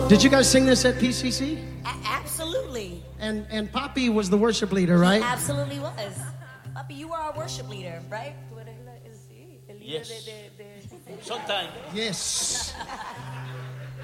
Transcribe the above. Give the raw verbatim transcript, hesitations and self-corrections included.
Did you guys sing this at P C C? A- absolutely. And and Poppy was the worship leader, right? He absolutely was. Papi, you were our worship leader, right? Yes. Sometimes. Yes.